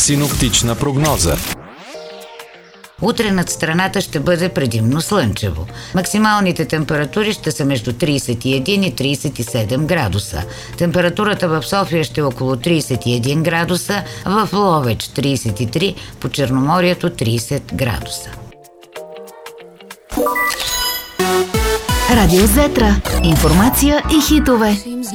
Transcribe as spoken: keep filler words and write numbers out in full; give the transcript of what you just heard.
Синоптична прогноза. Утре над страната ще бъде предимно слънчево. Максималните температури ще са между трийсет и един и трийсет и седем градуса. Температурата в София ще е около трийсет и един градуса, в Ловеч трийсет и три, по Черноморието трийсет градуса. Радио Зетра. Информация и хитове.